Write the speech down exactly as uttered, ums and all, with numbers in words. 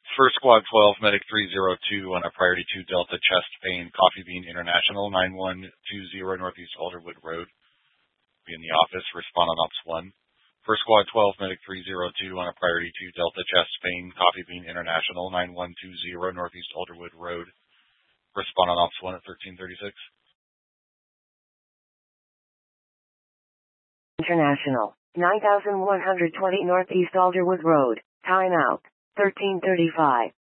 First Squad twelve, Medic three zero two on a priority two Delta Chest Pain, Coffee Bean International, nine one two zero Northeast Alderwood Road. Be in the office, respond on Ops one. First Squad twelve, Medic three zero two on a priority two Delta Chest Pain, Coffee Bean International, nine one two zero Northeast Alderwood Road. Respond on Ops one at thirteen thirty-six. International, nine thousand one hundred twenty Northeast Alderwood Road, timeout, thirteen thirty-five.